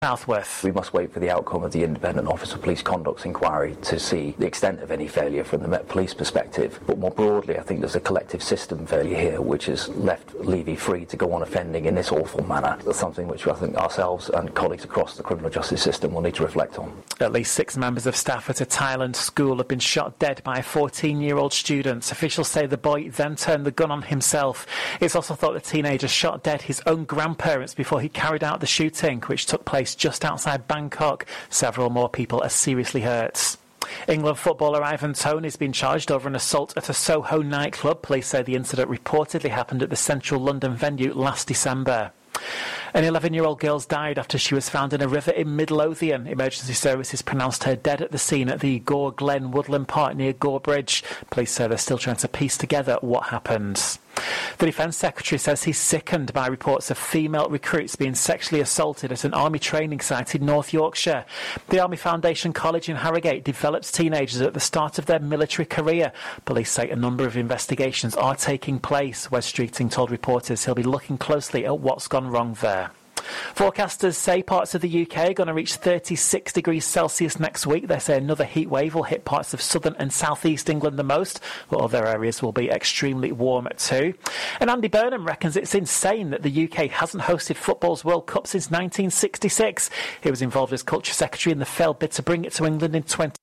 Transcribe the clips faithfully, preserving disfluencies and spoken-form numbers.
Southworth. We must wait for the outcome of the Independent Office of Police Conduct's inquiry to see the extent of any failure from the Met Police perspective. But more broadly, I think there's a collective system failure here which has left Levy free to go on offending in this awful manner. That's something which I think ourselves and colleagues across the criminal justice system will need to reflect on. At least six members of staff at a Thailand school have been shot dead by a fourteen-year-old student. Officials say the boy then turned the gun on himself. It's also thought the teenager shot dead his own grandparents before he carried out the shooting, which took place just outside Bangkok. Several more people are seriously hurt. England footballer Ivan Toney has been charged over an assault at a Soho nightclub. Police say the incident reportedly happened at the central London venue last December. An eleven-year-old girl died after she was found in a river in Midlothian. Emergency services pronounced her dead at the scene at the Gore Glen Woodland Park near Gore Bridge. Police say they're still trying to piece together what happened. The Defence Secretary says he's sickened by reports of female recruits being sexually assaulted at an army training site in North Yorkshire. The Army Foundation College in Harrogate develops teenagers at the start of their military career. Police say a number of investigations are taking place. Wes Streeting told reporters he'll be looking closely at what's gone wrong there. Forecasters say parts of the U K are going to reach thirty-six degrees Celsius next week. They say another heat wave will hit parts of southern and southeast England the most, but other areas will be extremely warm too. And Andy Burnham reckons it's insane that the U K hasn't hosted football's World Cup since nineteen sixty-six. He was involved as Culture Secretary in the failed bid to bring it to England in twenty...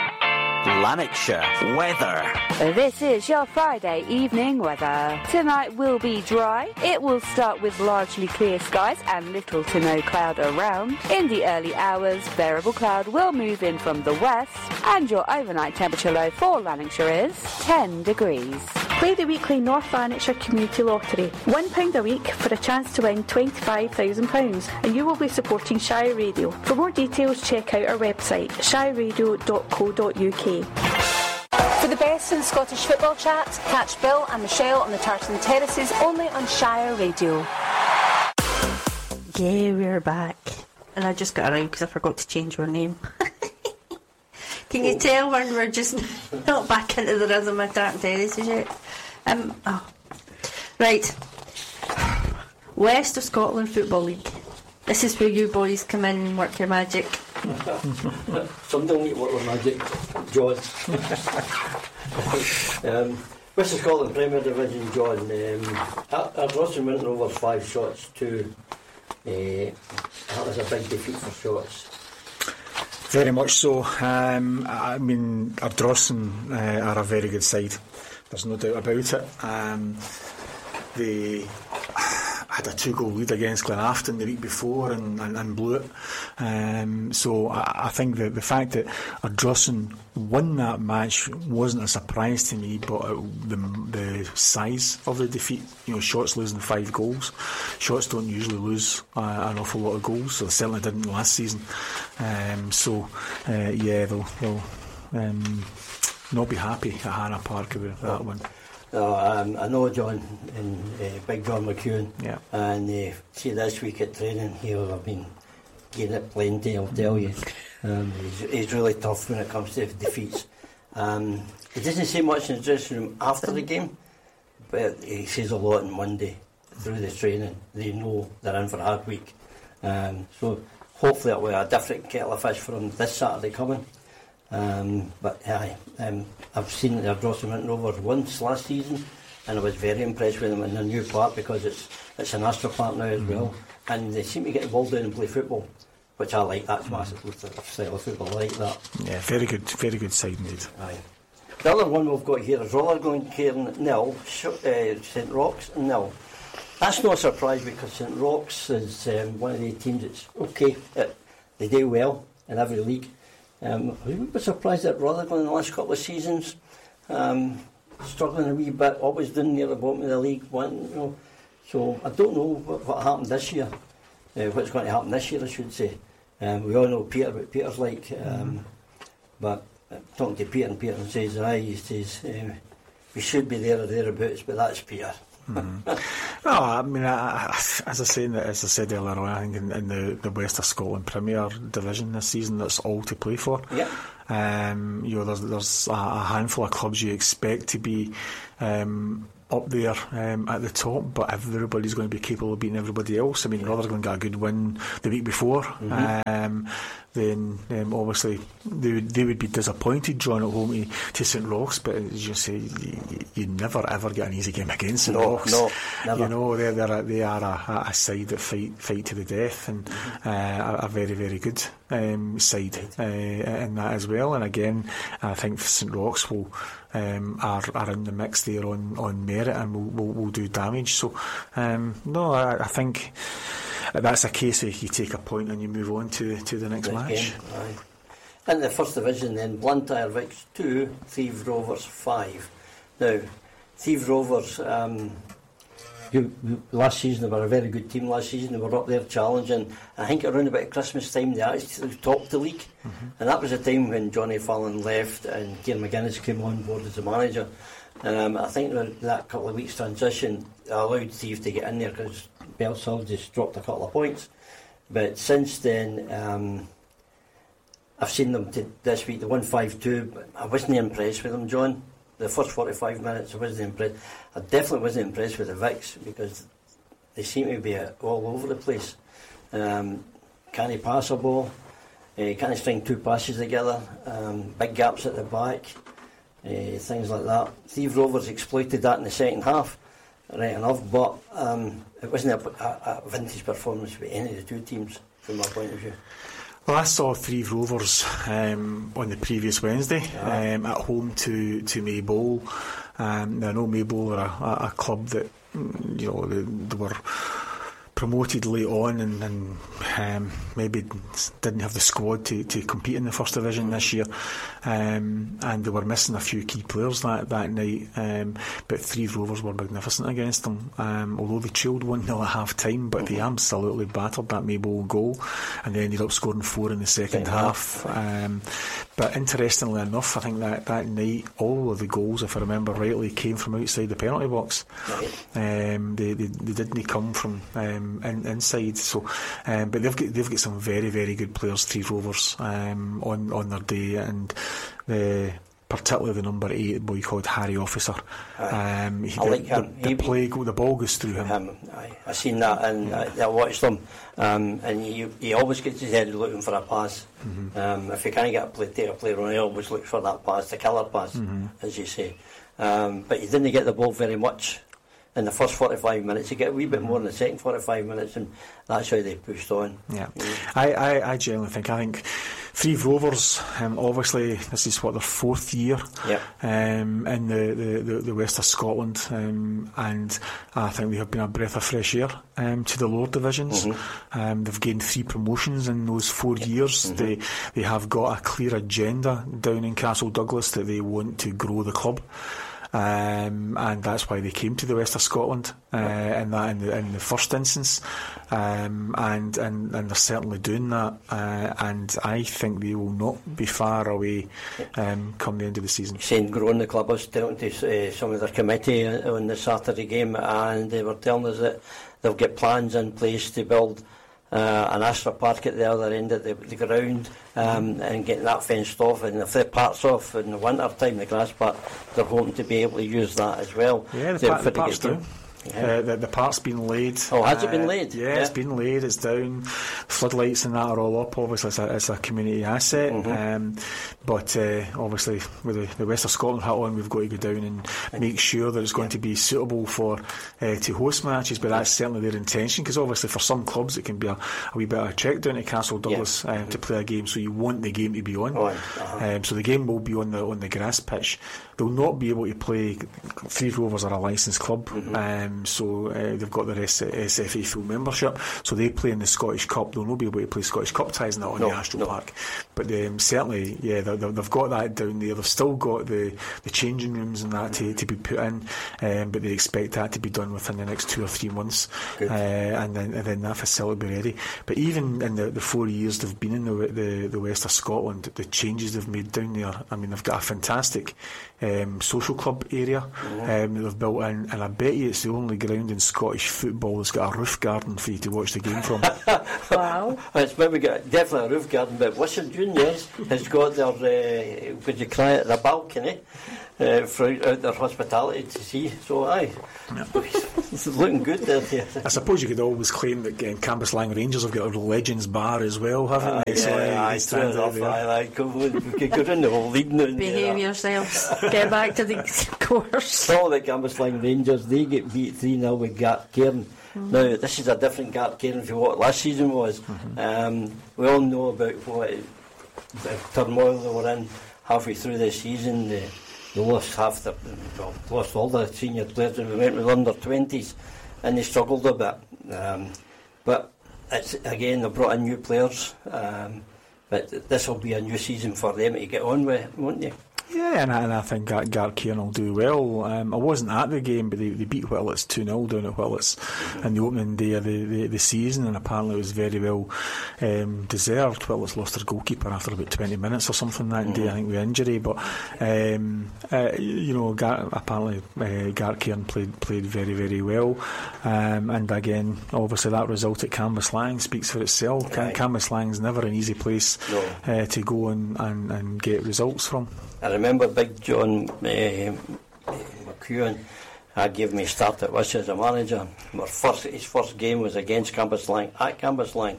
Lanarkshire weather. This is your Friday evening weather. Tonight will be dry. It will start with largely clear skies and little to no cloud around. In the early hours, variable cloud will move in from the west, and your overnight temperature low for Lanarkshire is ten degrees. Play the weekly North Lanarkshire Community Lottery. one pound a week for a chance to win twenty-five thousand pounds, and you will be supporting Shire Radio. For more details, check out our website, shire radio dot co dot u k. For the best in Scottish football chat, catch Bill and Michelle on the Tartan Terraces only on Shire Radio. Yeah, we're back. And I just got around because I forgot to change our name. Can you tell when we're just not back into the rhythm of Tartan Terraces yet? Um, oh. Right. West of Scotland Football League. This is where you boys come in and work your magic. Some don't need work with magic, John. um, West of Scotland Premier Division, John. Um, Ardrossan went over five shots to. Uh, that was a big defeat for shots. Very much so. Um, I mean, Ardrossan uh, are a very good side. There's no doubt about it. Um, they had a two-goal lead against Glenafton the week before and, and, and blew it. Um, so I, I think that the fact that Ardrossan won that match wasn't a surprise to me, but uh, the, the size of the defeat, you know, Shots losing five goals. Shots don't usually lose uh, an awful lot of goals, so they certainly didn't last season. Um, so, uh, yeah, they'll, they'll um, not be happy at Hannah Park about that one. No, um, I know John and uh, Big John McEwen, yeah. and uh, see this week at training here I've been getting it plenty, I'll tell you. Um, he's, he's really tough when it comes to defeats. Um, he doesn't say much in the dressing room after the game, but he says a lot on Monday through the training. They know they're in for a hard week. Um, so hopefully it'll be a different kettle of fish for him this Saturday coming. Um, but yeah, um, I've seen the Ardrossan Winter Rovers once last season, and I was very impressed with them in their new park because it's it's an Astra Park now as mm-hmm. well, and they seem to get the ball down and play football, which I like. That's my mm-hmm. style of football. I like that. Yeah, very good, very good side indeed. Aye. The other one we've got here is Rotherglen Cairn nil, uh, St Roch's nil. That's no surprise because St Roch's is um, one of the teams that's okay. It, they do well in every league. Um, I was a bit surprised at Rotherglen in the last couple of seasons, um, struggling a wee bit, always down near the bottom of the league. One, you know, so I don't know what, what happened this year, uh, what's going to happen this year, I should say. Um, we all know Peter, what Peter's like, um, but uh, talking to Peter, and Peter says, aye, he says, uh, we should be there or thereabouts, but that's Peter. Mm-hmm. No, I mean, I, I, as I say, as I said earlier on, I think in, in the, the West of Scotland Premier Division this season, that's all to play for. Yeah. Um, you know, there's, there's a, a handful of clubs you expect to be um, up there um, at the top, but everybody's going to be capable of beating everybody else. I mean, Rotherham going to get a good win the week before. Mm-hmm. Um, then um, obviously they would, they would be disappointed drawing at home to, to St Rochs, but as you say, you, you never ever get an easy game against St no, Rochs. No, never. You know, they're, they're a, they are a, a side that fight fight to the death, and mm-hmm. uh, a, a very very good um, side uh, in that as well. And again, I think St Rochs will um, are, are in the mix there on, on merit and will, will, will do damage. So um, no, I, I think that's a case of you take a point and you move on to to the next, next match. Game, aye. In the first division, then Blantyre Vics two, Thieves Rovers five. Now, Thieves Rovers, um, you, last season they were a very good team. Last season they were up there challenging. I think around about Christmas time they actually topped the league, mm-hmm. and that was a time when Johnny Fallon left and Kieran McGuinness came on board as the manager. Um, I think that, that couple of weeks transition allowed Thieves to get in there because Belsall just dropped a couple of points. But since then, um, I've seen them to this week. They won five two, but I wasn't impressed with them, John. The first forty-five minutes, I wasn't impressed. I definitely wasn't impressed with the Vics because they seem to be all over the place. Um, can't he pass a ball? Uh, can't he string two passes together? Um, big gaps at the back. Uh, things like that. Thieves Rovers exploited that in the second half, right enough, but um, it wasn't a, a, a vintage performance with any of the two teams from my point of view. Well, I saw Thieves Rovers um, on the previous Wednesday yeah. um, at home to, to Maybole. Um, I know Maybole are a, a club that, you know, they, they were promoted late on and, and um, maybe didn't have the squad to, to compete in the first division this year, um, and they were missing a few key players that, that night, um, but Thieves Rovers were magnificent against them, um, although they trailed one nil at half time, but they absolutely battered that Maybole goal and they ended up scoring four in the second half. Um, but interestingly enough, I think that, that night all of the goals, if I remember rightly, came from outside the penalty box. um, they, they, they didn't come from um, In, inside, so um, but they've got they've got some very very good players, Thieves Rovers, um, on on their day, and the particularly the number eight boy called Harry Officer. Um, he, I like him. The, the, he, play, the ball goes through him. him I, I seen that, and I, I watched him, um, and he, he always gets his head looking for a pass. Mm-hmm. Um, if he can't get a play, take a player on, he always looks for that pass, the killer pass, mm-hmm. as you say. Um, but he didn't get the ball very much in the first forty-five minutes. You get a wee bit more in the second forty-five minutes, and that's how they pushed on. Yeah, mm. I, I, I generally think I think Thieves Rovers, um, obviously this is what their fourth year yep. um, in the, the, the, the west of Scotland, um, and I think they have been a breath of fresh air um, to the lower divisions. Mm-hmm. Um, they've gained three promotions in those four yep. years. Mm-hmm. They they have got a clear agenda down in Castle Douglas that they want to grow the club. Um, and that's why they came to the west of Scotland uh, in that in the, in the first instance, um, and, and and they're certainly doing that, uh, and I think they will not be far away um, come the end of the season. Saying growing the club, I was talking to uh, some of their committee on the Saturday game, and they were telling us that they've got plans in place to build Uh, an Astra Park at the other end of the, the ground, um, and getting that fenced off, and if the park's off in the winter time, the grass park, they're hoping to be able to use that as well. Yeah, the, pa- the park's down. Yeah. Uh, the, the part's been laid. Oh, has uh, it been laid? Yeah, yeah, it's been laid, it's down. Floodlights and that are all up. Obviously, it's a, it's a community asset. Mm-hmm. Um, but uh, obviously, with the, the West of Scotland hat on, we've got to go down and make sure that it's going to be suitable for uh, to host matches. But that's certainly their intention, because obviously, for some clubs, it can be a, a wee bit of a trek down to Castle Douglas yeah. um, mm-hmm. to play a game. So you want the game to be on. Oh, uh-huh. um, so the game will be on the on the grass pitch. They'll not be able to play. Thieves Rovers are a licensed club, mm-hmm. um, so uh, they've got their S F A full membership, so they play in the Scottish Cup. They'll not be able to play Scottish Cup ties not on no, the Astro no. Park, but um, certainly, yeah, they've got that down there. They've still got the, the changing rooms and that to, to be put in, um, but they expect that to be done within the next two or three months, uh, and then and then that facility will be ready. But even in the, the four years they've been in the, the the west of Scotland, the changes they've made down there, I mean, they've got a fantastic Um, social club area mm-hmm. um, that they've built in, and I bet you it's the only only ground in Scottish football that's got a roof garden for you to watch the game from. Wow. It's maybe got definitely a roof garden, but Western Juniors has got their, uh, would you cry it, their balcony uh, for out their hospitality to see. So, aye, yeah. It's looking good there. Yeah. I suppose you could always claim that uh, Cambuslang Rangers have got a Legends bar as well, haven't uh, they? Yeah, so, uh, aye, true enough. Aye, aye, go, we could go in the whole league now. Behave yourselves. Get back to the course. All the Cambuslang Rangers, they get beat three nil with Gartcairn. Mm-hmm. Now, this is a different Gartcairn from what last season was. Mm-hmm. Um, we all know about what the turmoil they were in halfway through the season. They, they lost half the, well, lost all the senior players, and we went with under twenties, and they struggled a bit. Um, but it's again, they brought in new players. Um, but this will be a new season for them to get on with, won't they? Yeah, and I, and I think Gar- Gartcairn will do well. Um, I wasn't at the game, but they, they beat Whitletts two nil down at Whitletts in the opening day of the, the, the season, and apparently it was very well um, deserved. Whitletts lost their goalkeeper after about twenty minutes or something that mm-hmm. day, I think, with injury. But um, uh, you know, Gar- apparently uh, Gartcairn played played very very well, um, and again, obviously that result at Cambuslang speaks for itself. Cam- Cambushlang's never an easy place no. uh, to go and, and, and get results from. I remember Big John uh, McEwen had given me a start at Wish as a manager. Our first, his first game was against Cambuslang, at Cambuslang,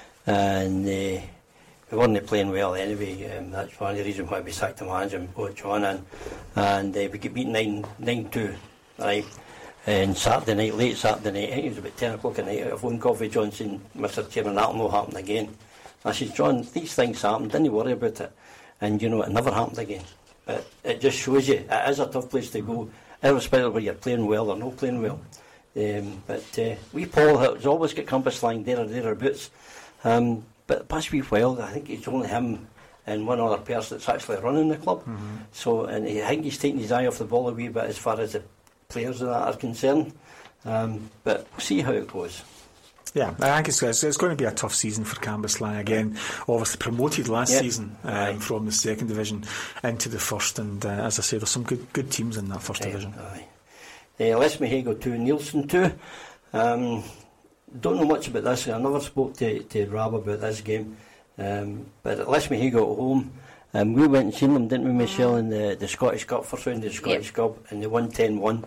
and uh, we weren't playing well anyway. Um, that's one of the reasons why we sacked the manager and brought John in. And uh, we get beat nine two, right? And Saturday night, late Saturday night, I think it was about ten o'clock at night, I phoned Coffee Johnson, Mister Chairman, that'll not happen again. I said, John, these things happen, didn't worry about it. And you know, it never happened again. But it just shows you it is a tough place to go, irrespective of whether you're playing well or not playing well. Um, but uh, we Paul has always got Cambuslang there or thereabouts. Um, but past wee while, I think it's only him and one other person that's actually running the club. Mm-hmm. So, and he, I think he's taking his eye off the ball a wee bit as far as the players and that are concerned. Um, but we'll see how it goes. Yeah, I think it's, it's, it's going to be a tough season for Cambuslang again. Obviously promoted last yep. season um, from the second division into the first, and uh, as I say, there's some good good teams in that first aye, division. Aye. Uh, Lesmahago two, Nielsen two. Um, don't know much about this. I never spoke to, to Rab about this game. Um, but at Lesmahago at home, um, we went and seen them, didn't we, Michelle, in the, the Scottish Cup, first round of the Scottish yep. Cup, and they won ten one.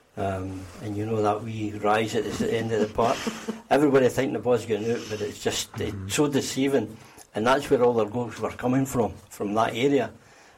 Um, and you know that wee rise at the end of the park. Everybody think the ball's going out, but it's just mm-hmm. it's so deceiving, and that's where all their goals were coming from, from that area.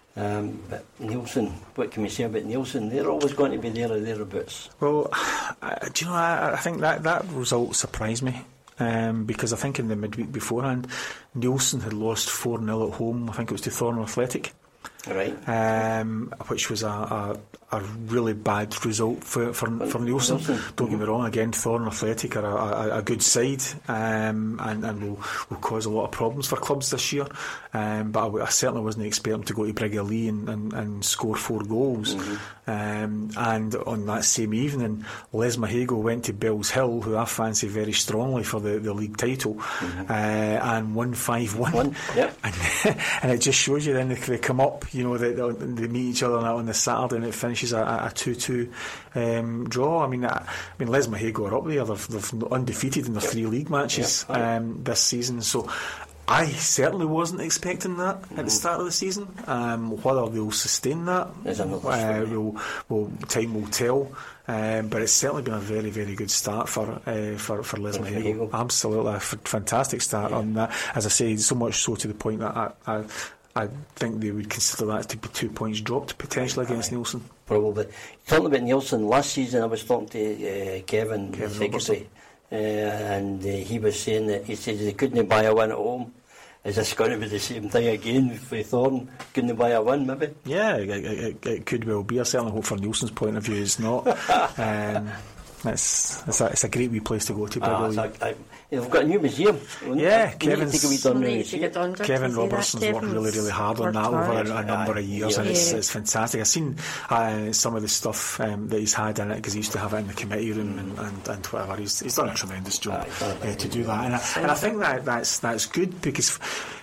Um, but Nielsen, what can we say about Nielsen? They're always going to be there or thereabouts. Well, uh, do you know, I, I think that, that result surprised me. Um, because I think in the midweek beforehand, Nielsen had lost four nil at home. I think it was to Thorn Athletic. Right. Um, which was a, a, a really bad result for for, for Nielsen. Nielsen. Don't get me wrong, again, Thorn Athletic are a, a, a good side, um, and, and will, will cause a lot of problems for clubs this year. Um, but I, I certainly wasn't expecting to go to Briggerlee and, and, and score four goals. Mm-hmm. Um, and on that same evening, Lesmahago went to Bells Hill, who I fancy very strongly for the, the league title, mm-hmm. uh, and won five one. One, yep. and, and it just shows you then they, they come up. You know, they, they meet each other on the Saturday and it finishes a, a two two um, draw. I mean, I, I mean, Lesmahago are up there. They've, they've undefeated in their yep. three league matches yep. um, this season. So I certainly wasn't expecting that mm-hmm. at the start of the season. Um, whether they'll sustain that, uh, will, will, time will tell. Um, but it's certainly been a very, very good start for uh, for, for Lesmahago. Absolutely, a f- fantastic start yeah. on that. As I say, so much so to the point that I. I I think they would consider that to be two points dropped potentially against Aye, Nielsen. Probably. Talking about Nielsen, last season I was talking to uh, Kevin, Kevin the secretary, uh, and uh, he was saying that he said they couldn't buy a win at home. Is this going to be the same thing again for Thorn? Couldn't they buy a win, maybe? Yeah, it, it, it could well be. I certainly hope, for Nielsen's point of view, it's not. um, It's it's a, it's a great wee place to go to. Ah, a, I, they've got a new museum. Yeah, Kevin's, Kevin Kevin Robertson's worked really, really hard on that over a, a number of years, yeah. and it's, it's fantastic. I've seen uh, some of the stuff um, that he's had in it, because he used to have it in the committee room and, and, and whatever. He's, he's done a tremendous job uh, to do that, and I, and I think that that's that's good, because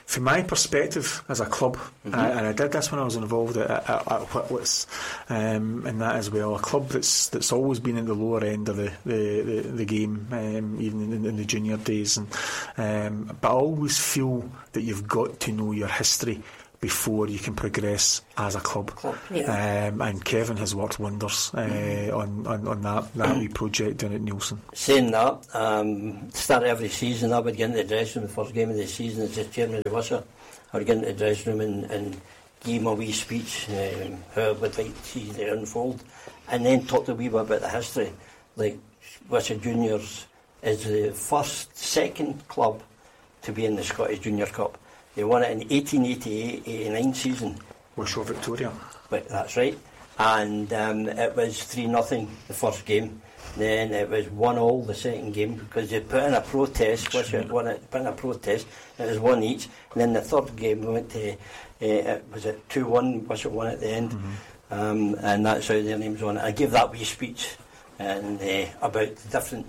from my perspective as a club, mm-hmm. uh, and I did this when I was involved at, at, at Whitletts, um, and that as well, a club that's that's always been at the lower end of the the, the, the game, um, even in, in the junior days, and um, but I always feel that you've got to know your history before you can progress as a club. club yeah. um, and Kevin has worked wonders uh, mm-hmm. on, on, on that, that wee project down at Neilson. Saying that, um, start every season I would get into the dressing room, the first game of the season as the chairman of the Wisher. I would get into the dressing room and, and give him a wee speech, um, how I would like to see it unfold, and then talk a wee bit about the history. Like Wisher Juniors is the first, second club to be in the Scottish Junior Cup. They won it in eighteen eighty-eight eighty-nine season. Wishaw Victoria. But that's right. And um, it was three nothing the first game. Then it was one all the second game because they put in a protest. Wishaw won it, put in a protest. It was one each. And then the third game we went to, uh, it was it two one, Wishaw won at the end. Mm-hmm. Um, and that's how their names on it. I gave that wee speech and uh, about the different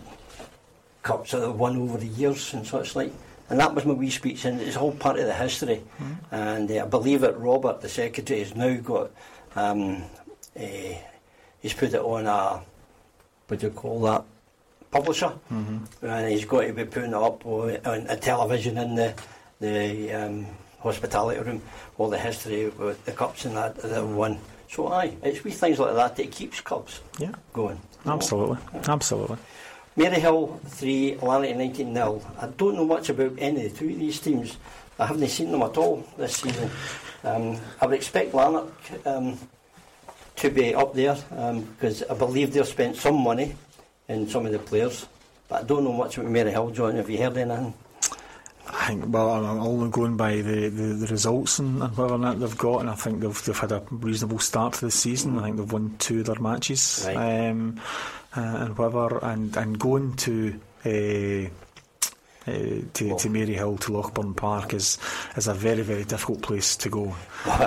cups that they've won over the years and such like. And that was my wee speech, and it's all part of the history. Mm. And uh, I believe that Robert, the secretary, has now got, um, uh, he's put it on a, what do you call that, publisher. Mm-hmm. And he's got to be putting it up on a television in the the um, hospitality room, all the history with the cups and that that have won. So aye, it's wee things like that that keeps clubs yeah. going. Absolutely, yeah. absolutely. Maryhill three, Lanark nineteen nil. I don't know much about any of the two of these teams. I haven't seen them at all this season. Um, I would expect Lanark um, to be up there um, because I believe they've spent some money in some of the players. But I don't know much about Maryhill, John. Have you heard anything? I think, well, I'm only going by the, the, the results and, and whatever that they've got, and I think they've they've had a reasonable start to the season. Mm. I think they've won two of their matches, right. um, uh, and whatever, and and going to. Uh, Uh, to, to Maryhill, to Lochburn Park is is a very, very difficult place to go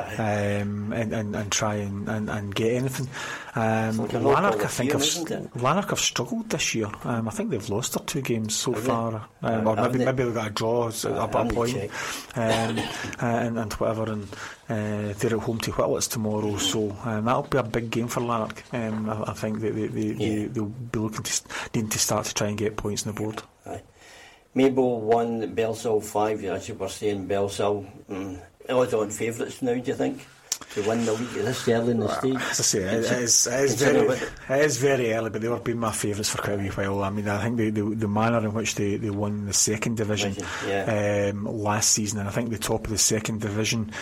um, and, and, and try and, and, and get anything. Um, like Lanark, I think, have, Lanark have struggled this year. Um, I think they've lost their two games so have far, um, or maybe maybe they've got a draw at a point, um, and, and whatever. And uh, they're at home to Whitletts tomorrow, so um, that'll be a big game for Lanark. Um, I, I think that they, they, yeah. they, they'll be looking to need to start to try and get points on the board. Aye. Maybole won, Bellsill five, as you were saying, Bellsill. Mm, odds on favourites now, do you think, to win the league this early in the stage? As I say, it, it, is, it, is very, it is very early, but they were being my favourites for quite a wee while. I mean, I think the, the, the manner in which they, they won the second division yeah. um, last season, and I think the top of the second division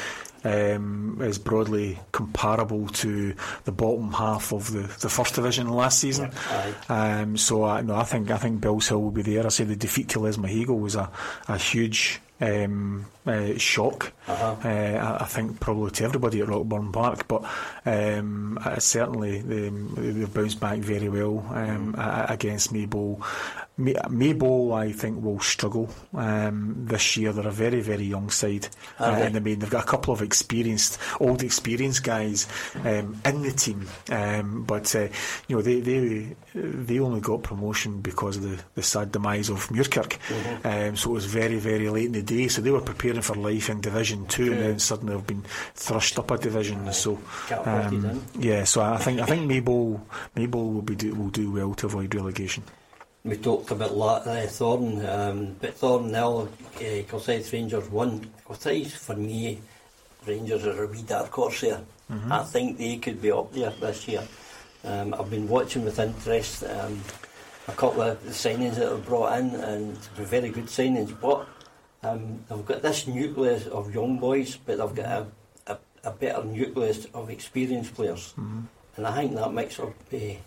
Um, is broadly comparable to the bottom half of the, the first division last season. Yeah, um, so I, no, I think I think Bellsill will be there. I say the defeat to Lesmahigo was a, a huge um, uh, shock. Uh-huh. Uh, I, I think probably to everybody at Rockburn Park, but um, uh, certainly they, they've bounced back very well um, mm. against Maybole. May, Maybole, I think, will struggle um, this year. They're a very, very young side, uh, and I mean they've got a couple of experienced, old experienced guys um, in the team, um, but uh, you know they they they only got promotion because of the, the sad demise of Muirkirk. Mm-hmm. Um, so it was very, very late in the day. So they were preparing for life in Division Two, mm. and then suddenly have been thrust up a division. Right. So um, yeah, so I think I think Maybole Maybole will be do, will do well to avoid relegation. We talked about uh, Thorn, um, but Thorn now, uh, Kilsyth Rangers won. Kilsyth, for me, Rangers are a wee dark horse there. Mm-hmm. I think they could be up there this year. Um, I've been watching with interest um, a couple of the signings that they've brought in, and they're very good signings, but um, they've got this nucleus of young boys, but they've got a, a, a better nucleus of experienced players. Mm-hmm. And I think that makes up uh,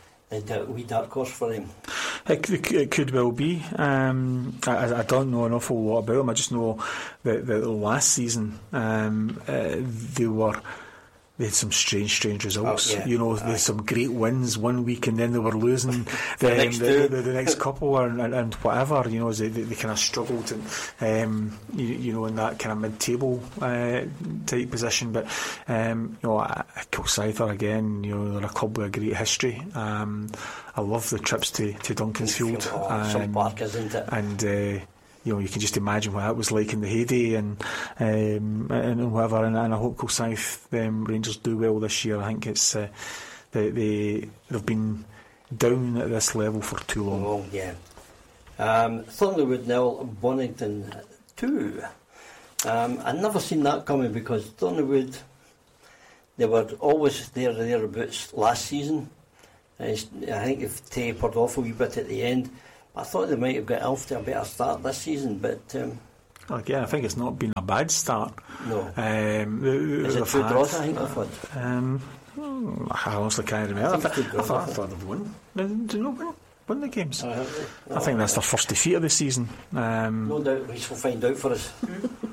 a wee dark horse for them. It, it, it could well be. Um, I, I don't know an awful lot about them. I just know that, that last season um, uh, they were. They had some strange, strange results. Oh, yeah. You know, they had some great wins one week, and then they were losing the, the, next the, the, the next couple, and, and, and whatever. You know, they, they, they kind of struggled, and um, you, you know, in that kind of mid-table uh, type position. But um, you know, Kilsyth again, you know, they're a club with a great history. Um, I love the trips to to Duncansfield. Oh, um, some park, isn't it? And. Uh, you know, you can just imagine what that was like in the heyday and um, and whatever. And, and I hope Kilsyth um, Rangers do well this year. I think it's uh, they, they they've been down at this level for too long. Oh, yeah. Um, Thornleywood nil, Bonington two. Um, I'd never seen that coming because Thornleywood, they were always there or thereabouts last season. I think they've tapered off a wee bit at the end. I thought they might have got off to a better start this season, but um, again, I think it's not been a bad start. No. Um, they, Is it two draws? I think they've had. Um, I honestly can't remember. I, I, th- I, thought, I thought they've won. Did they not win? Win the games? Uh, I think that's their first defeat of the season. Um, no doubt, we shall find out for us.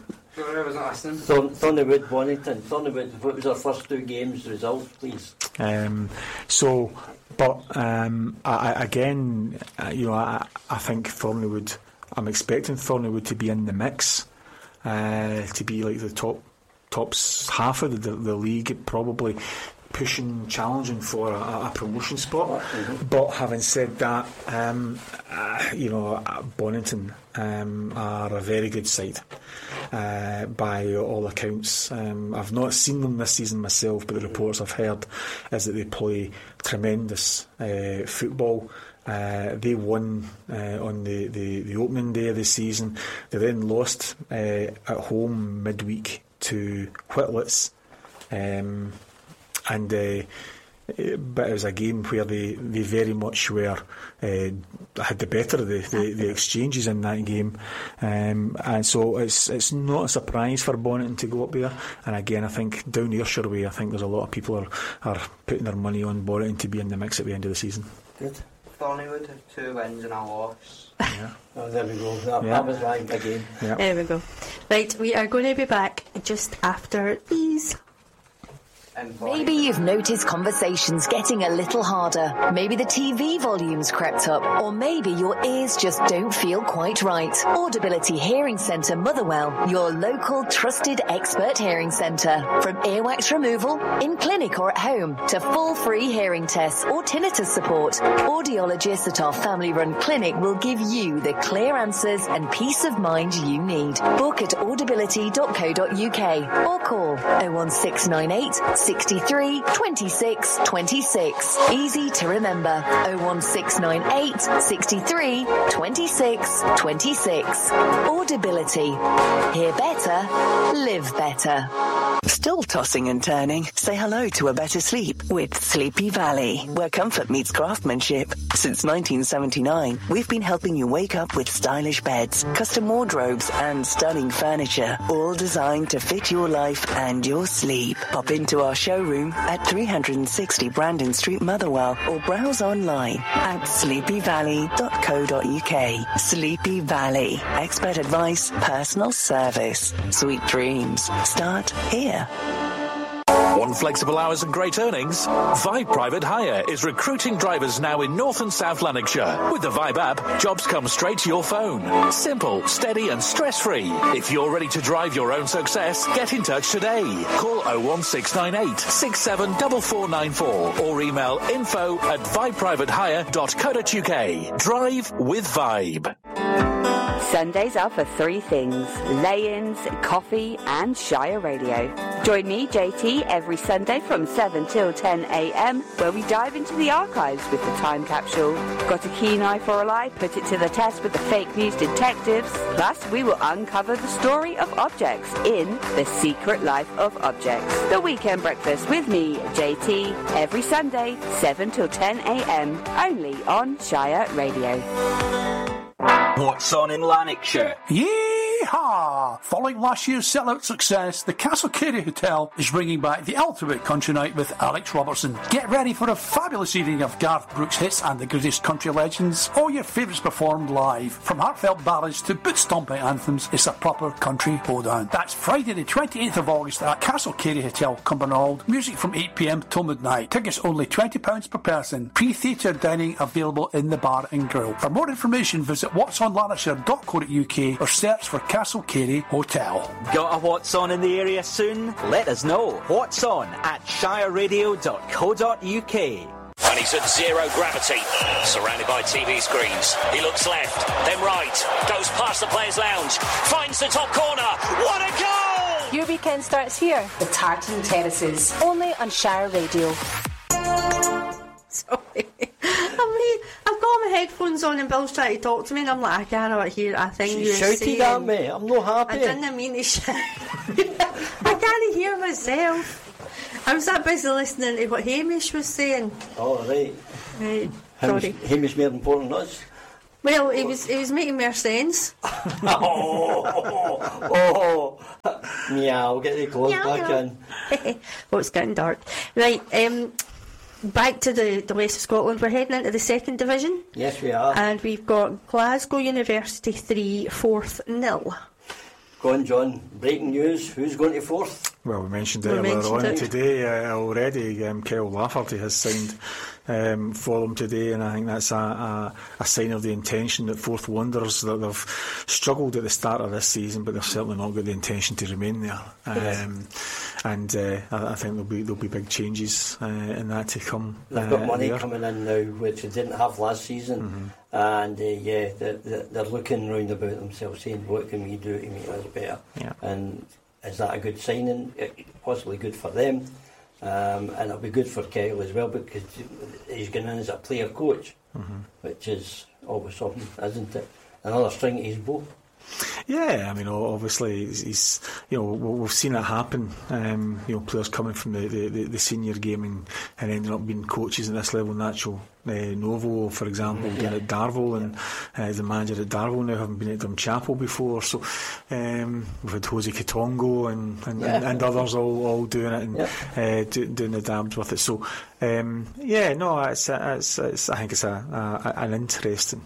I wasn't listening. Thorn- Thornleywood, Bonington. Thornleywood, what was our first two games results, please? Um, so, but um, I, I, again, uh, you know, I, I think Thornleywood. I'm expecting Thornleywood to be in the mix, uh, to be like the top, tops half of the, the league, probably pushing, challenging for a, a promotion spot. Mm-hmm. But having said that, um, uh, you know, Bonington um, are a very good side. Uh, by all accounts, um, I've not seen them this season myself, but the reports I've heard is that they play tremendous uh, football. Uh, they won uh, on the, the, the opening day of the season. They then lost uh, at home midweek to Whitlets, um, and uh, but it was a game where they, they very much were uh, had the better of the, the, the exchanges in that game, um, and so it's it's not a surprise for Bonington to go up there. And again, I think down Ayrshire way, I think there's a lot of people are, are putting their money on Bonington to be in the mix at the end of the season. Good. Thornleywood have two wins and a loss. Yeah. Oh, there we go. That, Yeah. that was right again. Yeah. There we go. Right, we are going to be back just after these. Maybe you've noticed conversations getting a little harder. Maybe the T V volume's crept up. Or maybe your ears just don't feel quite right. Audibility Hearing Centre Motherwell, your local trusted expert hearing centre. From earwax removal, in clinic or at home, to full free hearing tests or tinnitus support, audiologists at our family-run clinic will give you the clear answers and peace of mind you need. Book at audibility dot co dot uk or call oh one six nine eight sixty-three twenty-six twenty-six. Easy to remember. oh one six nine eight sixty-three twenty-six twenty-six. Audibility. Hear better, live better. Still tossing and turning? Say hello to a better sleep with Sleepy Valley, where comfort meets craftsmanship. Since nineteen seventy-nine, we've been helping you wake up with stylish beds, custom wardrobes and stunning furniture, all designed to fit your life and your sleep. Pop into our showroom at three sixty Brandon Street, Motherwell, or browse online at sleepy valley dot co dot uk. Sleepy Valley. Expert advice, personal service. Sweet dreams start here. Want flexible hours and great earnings? Vibe Private Hire is recruiting drivers now in North and South Lanarkshire. With the Vibe app, jobs come straight to your phone. Simple, steady and stress-free. If you're ready to drive your own success, get in touch today. Call oh one six nine eight six seven four four nine four or email info at vibe private hire dot co dot uk. Drive with Vibe. Sundays are for three things: lay-ins, coffee and Shire Radio. Join me, J T, every Sunday from seven till ten a m where we dive into the archives with the time capsule. Got a keen eye for a lie? Put it to the test with the fake news detectives. Plus, we will uncover the story of objects in The Secret Life of Objects. The Weekend Breakfast with me, J T, every Sunday, seven till ten a m, only on Shire Radio. What's on in Lanarkshire? Yeehaw! Following last year's sellout success, the Castle Carey Hotel is bringing back the ultimate country night with Alex Robertson. Get ready for a fabulous evening of Garth Brooks hits and the greatest country legends. All your favourites performed live. From heartfelt ballads to boot-stomping anthems, it's a proper country hoedown. That's Friday the twenty-eighth of August at Castle Carey Hotel, Cumbernauld. Music from eight p m till midnight. Tickets only twenty pounds per person. Pre-theatre dining available in the bar and grill. For more information, visit whats on lanarkshire dot co dot uk or search for Castle Carey Hotel. Got a What's On in the area soon? Let us know. What's On at shire radio dot co dot uk. and he's at zero gravity, surrounded by T V screens. He looks left, then right, goes past the Players' Lounge, finds the top corner. What a goal! Your weekend starts here. The Tartan Terraces, only on Shire Radio. Sorry. I mean, I've got my headphones on and Bill's trying to talk to me and I'm like, I cannot hear a thing She you're shouted saying. at me. I'm not happy. I didn't mean to shout. I can't hear myself. I was that busy listening to what Hamish was saying. Oh, right. Right. Hamish, Sorry. Hamish more important than us. Well, he was, he was making more sense. oh, oh, oh. Meow, get the clothes Meow, back meow. in. Oh, it's getting dark. Right, um, back to the, the west of Scotland. We're heading into the second division. Yes, we are. And we've got Glasgow University three, Forth nil. Go on, John. Breaking news. Who's going to fourth? Well, we mentioned it We earlier mentioned on it. today uh, already. Um, Kyle Lafferty has signed um, for them today, and I think that's a, a, a sign of the intention that Forth Wanderers, that they've struggled at the start of this season, but they've certainly not got the intention to remain there. Um, and uh, I, I think there'll be there'll be big changes uh, in that to come. They've uh, got money there. coming in now, which they didn't have last season. Mm-hmm. And uh, yeah, they're, they're they're looking round about themselves, saying, what can we do to make us better? Yeah. And is that a good signing? It, possibly good for them. Um, and it'll be good for Kyle as well, because he's going in as a player coach, Mm-hmm. which is always something, isn't it? Another string to his bow. Yeah, I mean, o- obviously, he's, he's you know, we- we've seen it happen. Um, you know, players coming from the, the, the, the senior game and, and ending up being coaches at this level. Nacho uh, Novo, for example, Yeah. being at Darvel, and uh, the manager at Darvel now having been at Drumchapel before. So um, we've had Jose Kitongo and and, Yeah. and, and others all, all doing it and Yeah. uh, do, doing the dabs with it. So um, yeah, no, it's, it's, it's I think it's a, a an interesting.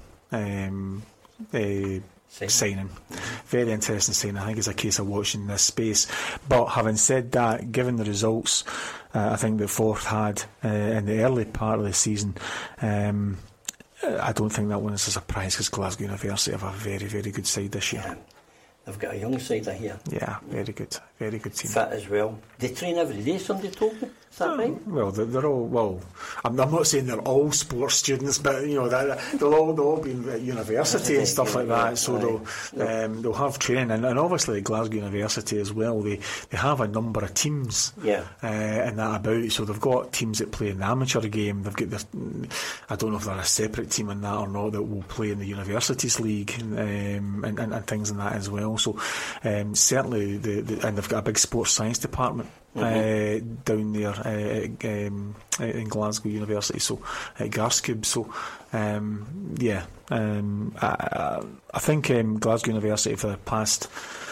Um, uh, Signing. signing. Very interesting signing. I think it's a case of watching this space. But having said that, given the results uh, I think that Forth had uh, in the early part of the season, um, I don't think that one is a surprise, because Glasgow University have a very, very good side this year. Yeah. They've got a young side here. Yeah, very good. Very good team. Fit as well. They train every day, somebody told me. Is that right? Well, they're, they're all, well, I'm, I'm not saying they're all sports students, but, you know, that, they'll all, they'll all be at university and stuff like that, so they'll, um, they'll have training. And, and obviously at Glasgow University as well, they, they have a number of teams Yeah. uh, and that about. So they've got teams that play in the amateur game. They've got their, I don't know if they're a separate team in that or not, that will play in the Universities League and, um, and, and, and things in that as well. So um, certainly, the, the, and they've got a big sports science department. Mm-hmm. Uh, down there uh, um, in Glasgow University, so at Garskib. So um, yeah, um, I, I think um, Glasgow University for the past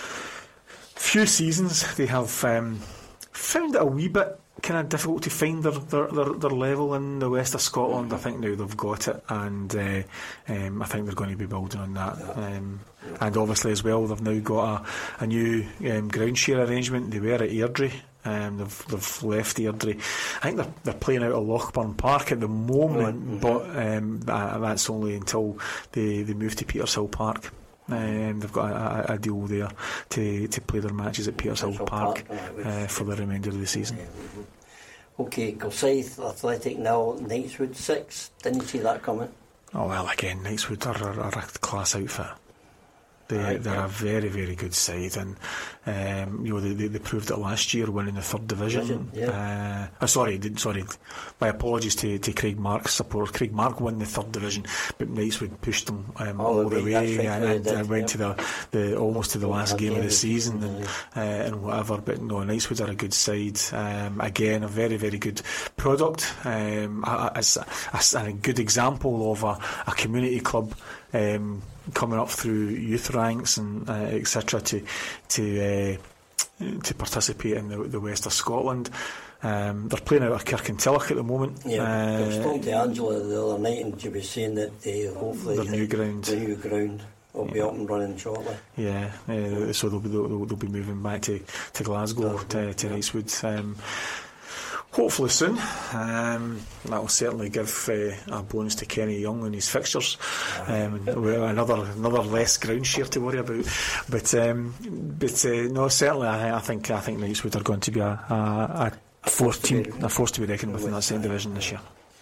few seasons they have um, found it a wee bit kind of difficult to find their, their, their, their level in the west of Scotland. I think now they've got it, and uh, um, I think they're going to be building on that. Um, and obviously as well, they've now got a, a new um, ground share arrangement. They were at Airdrie. Um, they've, they've left Airdrie. I think they're, they're playing out of Lochburn Park at the moment, mm-hmm. but um, that, that's only until they, they move to Petershill Park. Um, they've got a, a, a deal there to, to play their matches at Petershill Park, Park uh, for the remainder of the season. Okay, Kilsyth Athletic nil, Knightswood six. Didn't you see that coming? Oh well, again, Knightswood are, are, are a class outfit. They, right, they're yeah. a very, very good side, and um, you know they, they, they proved it last year, winning the third division. division yeah. uh, oh, sorry, did, sorry. My apologies to, to Craig Mark's support. Craig Mark won the third division, but Knightswood pushed them um, all, all the way, right, and, and, and went yeah. to the, the almost to the last game of the season, and, uh, and whatever. But no, Knightswood are a good side. Um, again, a very, very good product. Um, as a, a, a good example of a, a community club. Um, coming up through youth ranks and uh, et cetera to to uh, to participate in the, the west of Scotland. Um, they're playing out of Kirkintilloch at the moment. Yeah, uh, I was talking to Angela the other night, and she was saying that they hopefully the new ground, the new ground will yeah. be up and running shortly. Yeah, uh, so they'll be they'll, they'll be moving back to to Glasgow to, to yeah. Knightswood. Um, Hopefully soon. Um, that will certainly give uh, a bonus to Kenny Young and his fixtures. Um, another another less ground share to worry about. But um, but uh, no, certainly I, I think I think Knightswood are going to be a, a, a fourth team, a force to be reckoned with in that same division this year.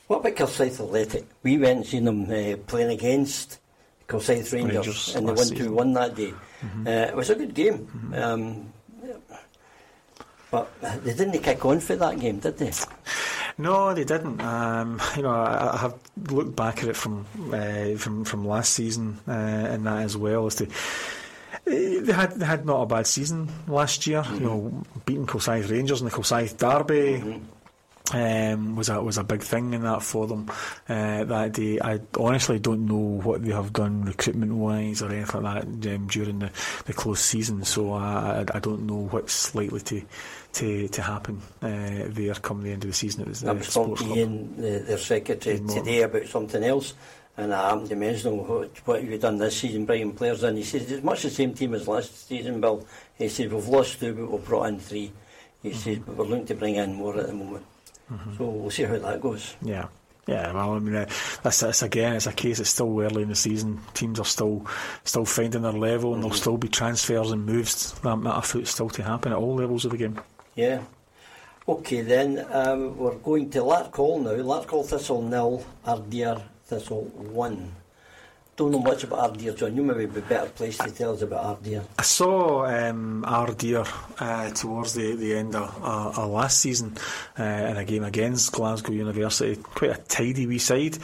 What about Kilsyth Athletic? We went and seen them uh, playing against Kilsyth Rangers, Rangers and they won two one that day. Mm-hmm. Uh, it was a good game. Mm-hmm. Um, but they didn't kick on for that game, did they? No, they didn't. Um, you know, I, I have looked back at it from uh, from from last season uh, and that as well as to. They had they had not a bad season last year. Mm-hmm. You know, beating Kilsyth Rangers in the Kilsyth Derby. Mm-hmm. Um, was a was a big thing in that for them uh, that day. I honestly don't know what they have done recruitment wise or anything like that um, during the, the close season. So I, I I don't know what's likely to to to happen uh, there come the end of the season. It was I was talking to Ian, the, their secretary, today about something else, and I happened to mention what, what have you done this season, bringing players in. He says it's much the same team as last season, Bill. He said we've lost two, but we've brought in three. He mm-hmm. says but we're looking to bring in more at the moment. Mm-hmm. So we'll see how that goes. Yeah, yeah. Well, I mean, uh, that's, that's again, it's a case. It's still early in the season. Teams are still still finding their level, and mm-hmm. there'll still be transfers and moves that matter foot still to happen at all levels of the game. Yeah. Okay, then um, we're going to Larkhall now. Larkhall Thistle nil, Ardeer Thistle one. Don't know much about Ardeer, John. You maybe be a better place to tell us about Ardeer. I saw um, Ardeer uh, towards the, the end of uh, uh, last season uh, in a game against Glasgow University. Quite a tidy wee side.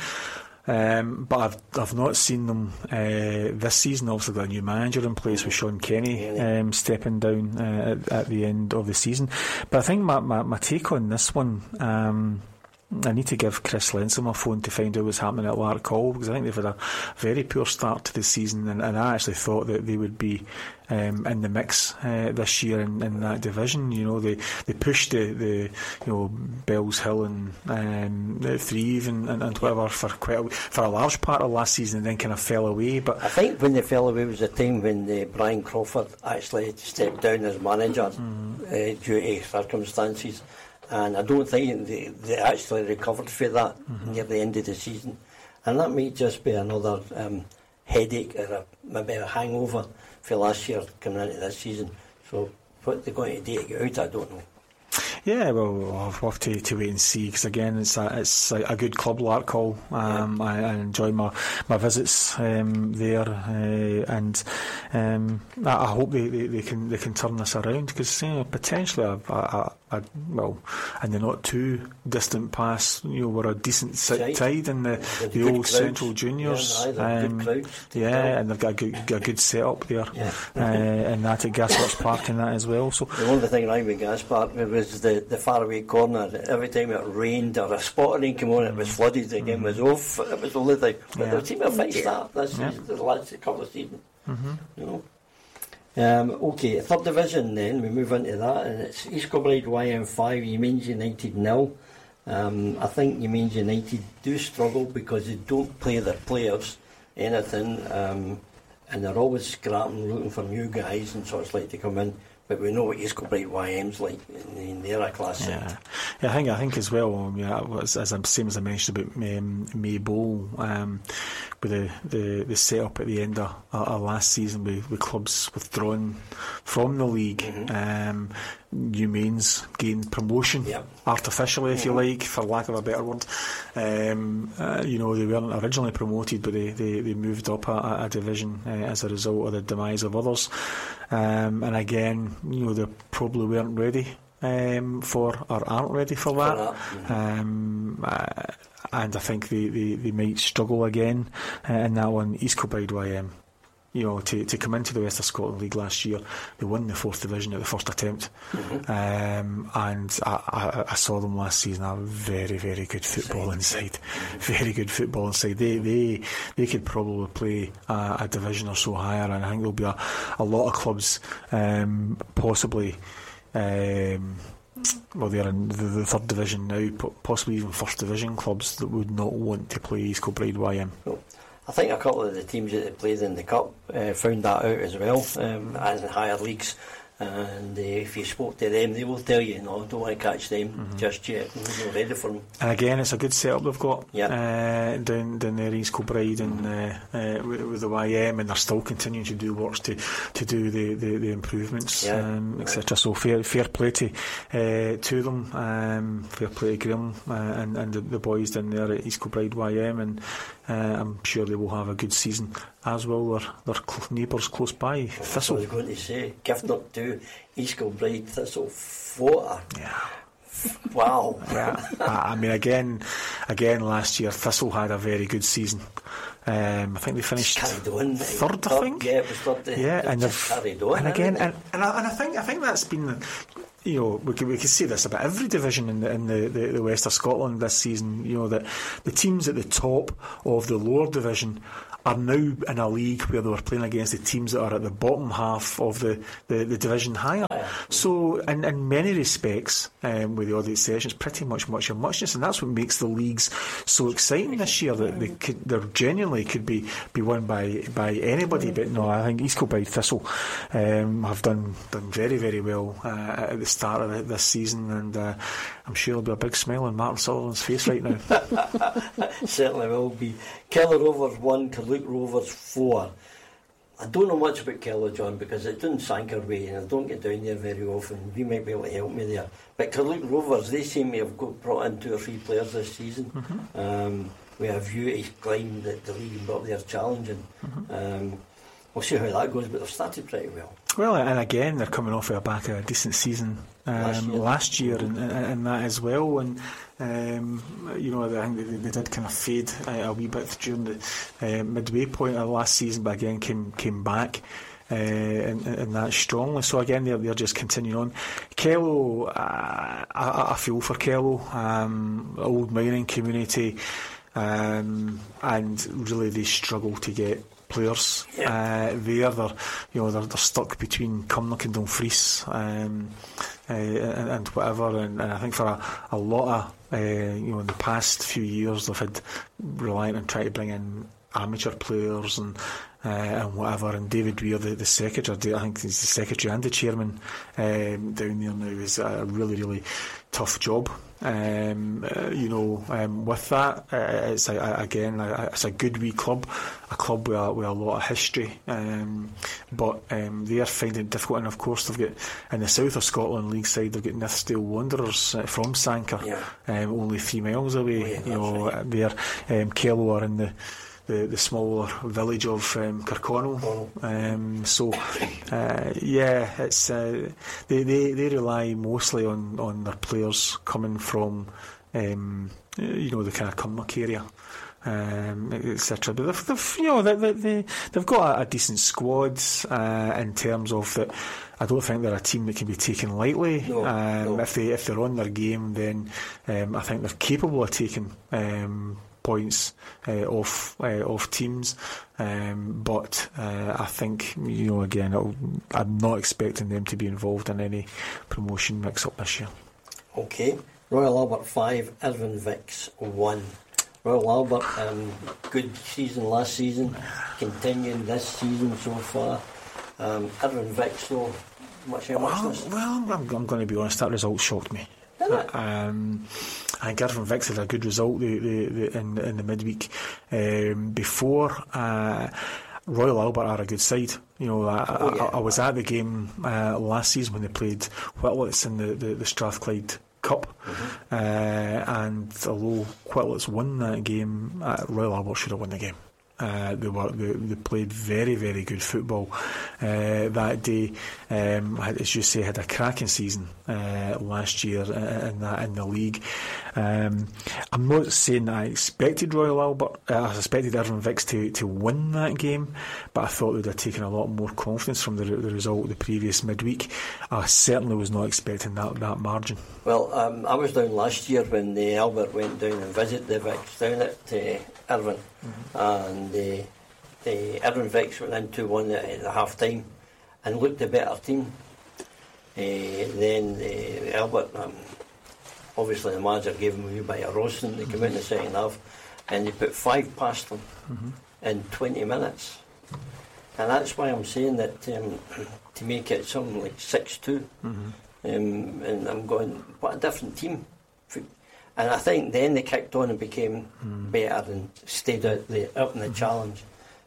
Um, but I've I've not seen them uh, this season. Obviously got a new manager in place with Sean Kenny um, stepping down uh, at, at the end of the season. But I think my, my, my take on this one, um, I need to give Chris Lensom a phone to find out what's happening at Larkhall, because I think they've had a very poor start to the season, and, and I actually thought that they would be um, in the mix uh, this year in, in that division. You know, they, they pushed the, the you know Bells Hill and um, Threave and, and, and whatever for quite a, for a large part of last season, and then kind of fell away. But I think when they fell away was the time when uh, Brian Crawford actually stepped down as manager mm. uh, due to circumstances. And I don't think they, they actually recovered for that mm-hmm. near the end of the season. And that may just be another um, headache or a, maybe a hangover for last year coming into this season. So what they're going to do to get out, I don't know. Yeah, well, we'll have to, to wait and see, because again, it's a, it's a, a good club, Larkhall. Um, yeah. I, I enjoy my, my visits um, there, uh, and um, I, I hope they, they, they can they can turn this around, because you know, potentially, a, a, a, well, in the not too distant past, you know, we're a decent side, tide in the, the, the old crowds. Central Juniors. Yeah, um, good yeah and they've got a good, got a good setup there, yeah. uh, and that at Gasworks Park and that as well. So the only thing I with Gas Park was the the faraway corner. Every time it rained or a spot of rain came on, it was flooded. The game was off. It was the only thing. But yeah. the team have fixed that this yeah. season, the last couple of seasons. Mm-hmm. You know. Um, okay, third division then, we move into that, and it's East Kilbride Y M five, Yeamans United nil. Um, I think Yeamans United do struggle because they don't play their players anything, um, and they're always scrapping, looking for new guys and sorts like to come in. But we know what East Kilbride Y M's like in, in their class. Yeah. yeah, I think I think as well. Yeah, as, as I'm same as I mentioned about um, May Bowl, um, with the, the, the setup at the end of, of last season, with, with clubs withdrawn from the league. Mm-hmm. Um, Yeamans gained promotion yep. artificially, if mm-hmm. you like, for lack of a better word. Um, uh, you know, they weren't originally promoted, but they, they, they moved up a, a division uh, as a result of the demise of others. Um, and again, you know, they probably weren't ready um, for, or aren't ready for that. For that. Mm-hmm. Um, uh, and I think they, they, they might struggle again uh, in that one. East Kilbride Y M. You know, to, to come into the West of Scotland League last year, they won the fourth division at the first attempt, mm-hmm. um, and I, I, I saw them last season. A very, very good football inside, mm-hmm. very good football inside. They, they, they could probably play a, a division or so higher, and I think there'll be a, a lot of clubs, um, possibly. Um, well, they're in the, the third division now, possibly even first division clubs that would not want to play East Kilbride Y M. Cool. I think a couple of the teams that they played in the Cup uh, found that out as well, um, as in higher leagues. And uh, if you spoke to them, they will tell you, no, don't want to catch them Mm-hmm. just yet. We're not ready for them. And again, it's a good setup they've got Yep. uh, down, down there, East Kilbride, and uh, uh, with, with the Y M, and they're still continuing to do works to, to do the, the, the improvements, Yeah. um, et cetera. So fair fair play to uh, to them, um, fair play to Graham uh, and, and the, the boys down there at East Kilbride Y M, and uh, I'm sure they will have a good season, as will their, their cl- neighbours close by, Thistle. I was going to say, gift up to East Kilbride Thistle Fota. Yeah. Wow. Yeah, I I mean, again, again, last year Thistle had a very good season. Um, I think they finished carried on, third. I third, think. yeah, it was third. Yeah, They and just they've carried on, and again, haven't and, and, I, and I think I think that's been, the- you know, we could we could say this about every division in the in the, the, the West of Scotland this season. You know, that the teams at the top of the lower division are now in a league where they were playing against the teams that are at the bottom half of the, the, the division higher. So in, in many respects, um, with the odd exceptions, pretty much much of muchness, and that's what makes the leagues so exciting this year, that they could, they genuinely could be, be won by by anybody. But no, I think East Kilbride Thistle um, have done done very very well uh, at the start of the, this season, and uh, I'm sure there'll be a big smile on Martin Sullivan's face right now. Certainly will be. Keller Rovers one, Carluke Rovers four. I don't know much about Keller, John, because it doesn't sank our way, and I don't get down there very often. You might be able to help me there. But Carluke Rovers, they seem to have got, brought in two or three players this season. Mm-hmm. Um, we have view to climb the, the league and be up there challenging. Mm-hmm. Um, we'll see how that goes, but they've started pretty well. Well, and again, they're coming off of the back of a decent season um, Last year. last year, and, and, and that as well. And um, you know, I think they, they did kind of fade uh, a wee bit during the uh, midway point of last season, but again came came back. Uh, and, and that strongly. So again, they're, they're just continuing on. Kello, uh, I, I feel for Kello, um, old mining community, um, and really they struggle to get players uh, there. They're, you know, they're, they're stuck between Cumnock and Dumfries, um, uh, and, and whatever. And, and I think for a, a lot of uh, you know, in the past few years, they've had reliant on trying to bring in amateur players and uh, and whatever. And David Weir, the, the secretary, I think he's the secretary and the chairman um, down there now, is a really really tough job. Um, uh, you know, um, with that, uh, it's a, again, a, it's a good wee club, a club with a, with a lot of history, um, but um, they are finding it difficult. And of course, they've got in the south of Scotland league side, they've got Nithsdale Wanderers uh, from Sanker, Yeah. um, only three miles away. Oh, yeah, you know, right. there, um, Kello are in the The, the smaller village of um, Kirkconnell. Um, so, uh, yeah, it's uh, they, they they rely mostly on, on their players coming from, um, you know, the kind of Cumnock area, um, et cetera. But they've, they've you know they, they, they they've got a, a decent squad uh, in terms of that. I don't think they're a team that can be taken lightly. No, um, no. If they if they're on their game, then um, I think they're capable of taking Um, points uh, off uh, off teams, um, but uh, I think, you know, again, it'll, I'm not expecting them to be involved in any promotion mix-up this year. Okay, Royal Albert five, Irvine Vicks one. Royal Albert, um, good season last season, continuing this season so far. Um, Irvine Vicks, though, much how much Well, this? well I'm, I'm going to be honest, that result shocked me. Um, I think Irvine Vicks had a good result the, the, the, in, in the midweek um, before. Uh, Royal Albert are a good side. You know, I, Oh, yeah. I, I was at the game uh, last season when they played Whitlets in the, the, the Strathclyde Cup, Mm-hmm. uh, and although Whitlets won that game, uh, Royal Albert should have won the game. Uh, they were they, they played very very good football uh, that day. Um, as you say, had a cracking season uh, last year in that in the league. Um, I'm not saying that I expected Royal Albert, uh, I expected Irvine Vicks to, to win that game, but I thought they'd have taken a lot more confidence from the, the result of the previous midweek. I certainly was not expecting that that margin. Well, um, I was down last year when the Albert went down and visited the Vicks down at uh, Irvine, mm-hmm. and uh, the Irvine Vicks went in two one at, at the half time and looked a better team. Uh, then uh, Albert, um, obviously the manager gave him a wee bit of roasting. They came out in the second half and they put five past them Mm-hmm. in twenty minutes. and that's why I'm saying that um, to make it something like six two, Mm-hmm. um, and I'm going, what a different team. And I think then they kicked on and became Mm. better and stayed out the out in the challenge.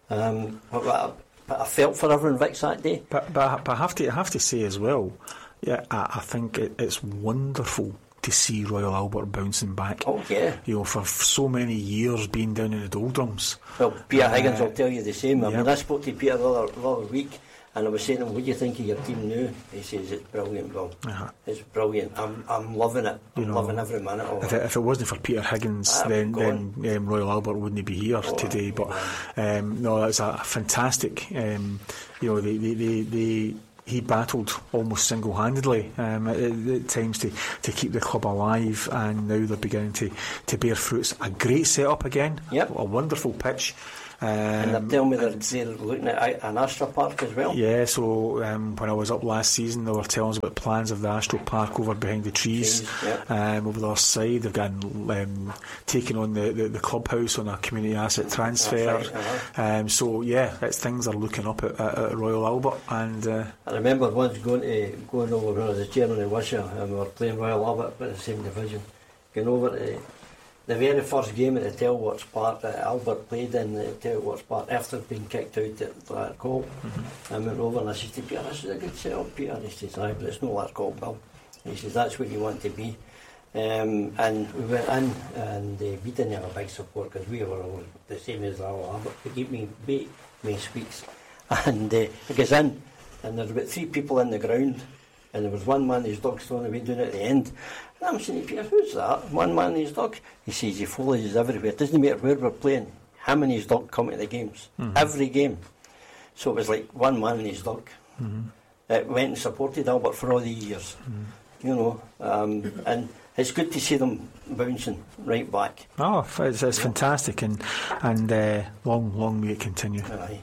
Um, but, but, I, but I felt for everyone Vicks that day. But but, but I have to I have to say as well, yeah, I, I think it, it's wonderful to see Royal Albert bouncing back. Oh yeah, you know, for so many years being down in the doldrums. Well, Peter Uh, Higgins will tell you the same. I yeah. mean, I spoke to Peter the other, the other week, and I was saying to him, "What do you think of your team now?" He says, "It's brilliant, Bill. Uh-huh. It's brilliant. I'm I'm loving it. I'm You know, loving every minute of If it." it, if it wasn't for Peter Higgins, Ah, then, gone. then um, Royal Albert wouldn't be here Oh, today. But um, no, that's a fantastic. Um, you know, they, they, they, they he battled almost single-handedly um, at, at times to, to keep the club alive, and now they're beginning to, to bear fruits. A great setup again. Yep. A wonderful pitch. Um, And they're telling me they're, they're looking at an Astra Park as well. Yeah, so um, when I was up last season, they were telling us about plans of the Astro Park over behind the trees, Trees, yeah. um, over the other side. They've got um, taken on the, the, the clubhouse on a community asset transfer. That's right, uh-huh. um, so yeah, it's, things are looking up at, at, at Royal Albert, and uh, I remember once going to going over when I was a chairman in Wishaw, and we were playing Royal Albert but in the same division. Going over to the very first game at the Telwarts Park that Albert played in the Telwarts Park after being kicked out at that goal. Mm-hmm. I went over and I said to Peter, "This is a good setup, Peter." He says, "Aye, but it's no that goal, Bill." He says, "That's what you want to be." Um, and we went in, and uh, we didn't have a big support because we were all the same as Royal Albert. They gave me bait, me squeaks, and uh, it goes in, and there's about three people in the ground, and there was one man and his dog still on the way down at the end. And I'm saying to Peter, "Who's that? One man and his dog?" He says, "He follows us everywhere. It doesn't matter where we're playing. Him and his dog come to the games. Mhm. Every game." So it was like one man and his dog. Mhm. It went and supported Albert for all these years. You know, um, and it's good to see them bouncing right back. oh, it's, it's fantastic, and and uh, long, long may it continue. Aye.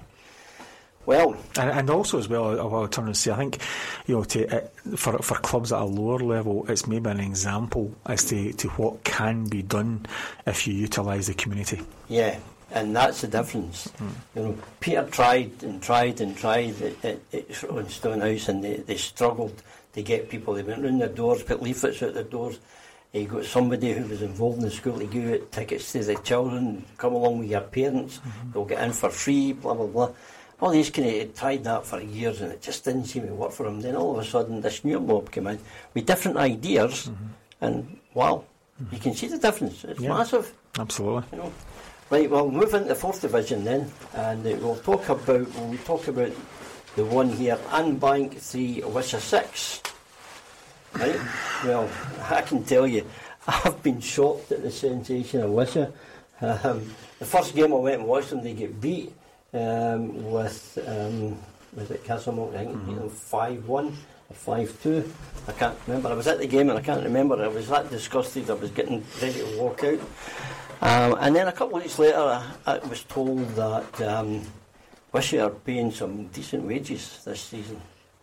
Well, and, and also as well, I will turn and say, I think, you know, to uh, for for clubs at a lower level, it's maybe an example as to, to what can be done if you utilise the community. Yeah, and that's the difference. Mm. You know, Peter tried and tried and tried at, at, at on Stonehouse, and they, they struggled to get people. They went round their doors, put leaflets out their doors. He got somebody who was involved in the school to give out tickets to the children, come along with your parents, Mm-hmm. they'll get in for free, blah, blah, blah. All these kind of tried that for years, and it just didn't seem to work for them. Then all of a sudden, this new mob came in with different ideas, Mm-hmm. and wow, you can see the difference. It's Yeah. massive. Absolutely. You know. Right, well, move into the fourth division then, and uh, we'll talk about we'll talk about the one here, Anbank three, Wishaw six. Right, well, I can tell you, I've been shocked at the sensation of Wishaw. Um, the first game I went and watched them, they get beat um, with um, was it Castlemilk? I think mm-hmm. you know, five one or five two. I can't remember. I was at the game and I can't remember. I was that disgusted. I was getting ready to walk out. Um, and then a couple of weeks later, I, I was told that um, Wishaw are paying some decent wages this season.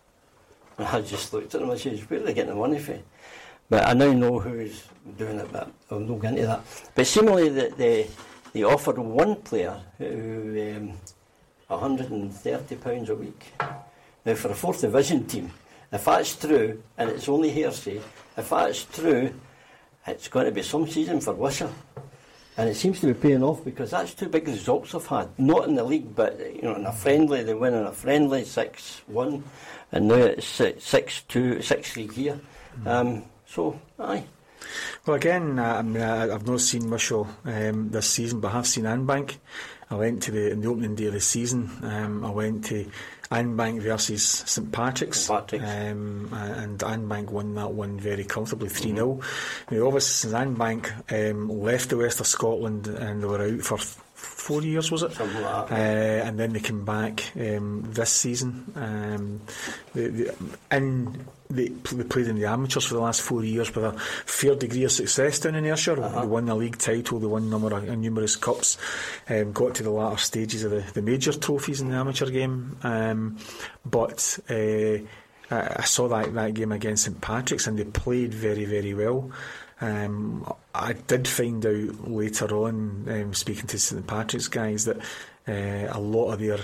And I just looked at them and said, "Where are they getting the money from?" But I now know who's doing it, but I'll not get into that. But seemingly they, they, they offered one player who um, one hundred and thirty pounds a week. Now for a fourth division team, if that's true, and it's only hearsay, if that's true, it's going to be some season for Wishaw. And it seems to be paying off because that's two big results I've had. Not in the league, but you know, in a friendly, they win in a friendly six one, and now it's six two, six three here. Mm. Um, so, aye. Well, again, uh, I mean, I, I've not seen Wishaw um, this season, but I have seen Anbank. I went to the in the opening day of the season. Um, I went to Anbank versus St Patrick's, Patrick's. Um, and Anbank won that one very comfortably, three nil. Mm-hmm. Now, obviously, since Anbank um, left the west of Scotland and they were out for f- four years, was it? Something like that. Uh, and then they came back um, this season. Um, they, they, in They, they played in the amateurs for the last four years with a fair degree of success down in Ayrshire. Uh-huh. They won the league title, they won number of, uh, numerous cups, um, got to the latter stages of the, the major trophies in the amateur game. Um, but uh, I, I saw that, that game against St Patrick's and they played very, very well. Um, I did find out later on, um, speaking to St Patrick's guys, that uh, a lot of their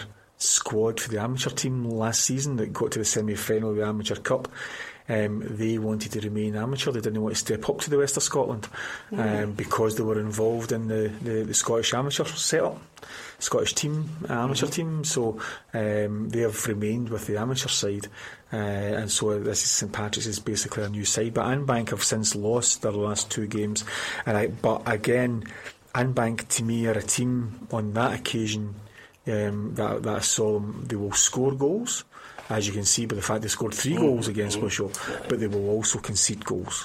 squad for the amateur team last season that got to the semi-final of the Amateur Cup. Um, they wanted to remain amateur. They didn't want to step up to the West of Scotland um, mm. because they were involved in the, the, the Scottish amateur setup, Scottish team, amateur mm-hmm. team. So um, they have remained with the amateur side, uh, and so this is St Patrick's is basically a new side. But Anbank have since lost their last two games, and I, but again, Anbank to me are a team on that occasion um, that that I saw them. They will score goals, as you can see by the fact they scored three mm-hmm. goals against Wishaw, mm-hmm. but they will also concede goals.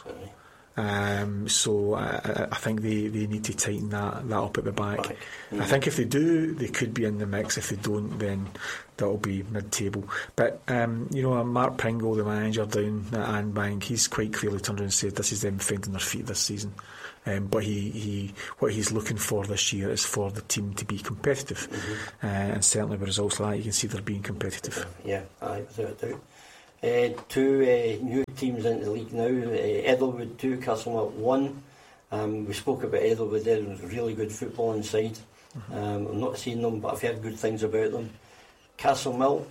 Um, so I, I think they, they need to tighten that, that up at the back. Mm-hmm. I think if they do, they could be in the mix. If they don't, then that'll be mid-table. But um, you know, Mark Pringle, the manager down at Anbank, he's quite clearly turned around and said this is them finding their feet this season. Um, but he, he, what he's looking for this year is for the team to be competitive, mm-hmm. uh, and certainly with results like that, you can see they're being competitive. Yeah, aye, without a doubt. Uh, two uh, new teams in the league now. Uh, Eddlewood two, Castlemilk one. Um, we spoke about Eddlewood there. It was a really good football inside. Mm-hmm. Um, I've not seen them, but I've heard good things about them. Castlemilk,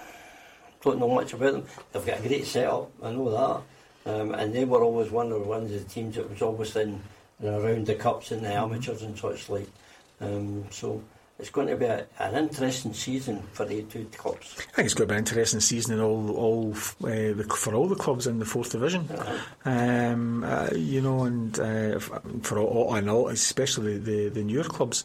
don't know much about them. They've got a great setup, I know that. Um, and they were always one of the ones of the teams that was always in and around the cups and the mm-hmm. amateurs and such like. Um, so it's going to be a, an interesting season for the two clubs. I think it's going to be an interesting season in all, all uh, the, for all the clubs in the fourth division. Uh-huh. Um, uh, you know, and uh, for all, and all, especially the, the newer clubs.